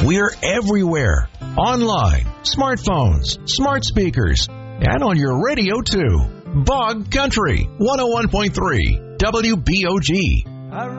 We're everywhere. Online, smartphones, smart speakers, and on your radio too. Bog Country 101.3 WBOG.